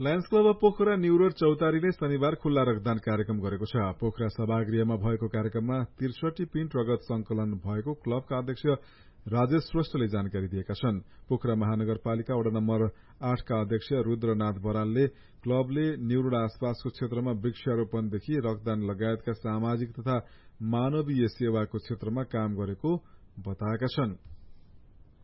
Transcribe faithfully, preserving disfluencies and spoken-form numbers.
Lions club of Pokhara new road चौतारीले शनिबार खुल्ला रक्तदान कार्यक्रम गरेको छ। पोखरा सभागृहमा भएको कार्यक्रममा त्रिसठी पिन्ट रगत संकलन भएको क्लबका अध्यक्ष राजेश श्रेष्ठले जानकारी दिएका छन्। पोखरा महानगरपालिका वडा नम्बर आठका अध्यक्ष रुद्रनाथ बरालले क्लबले न्यू रोड आसपासको क्षेत्रमा वृक्षारोपणदेखि रक्तदान लगायतका सामाजिक तथा मानवीय सेवाको क्षेत्रमा काम गरेको बताएका छन्।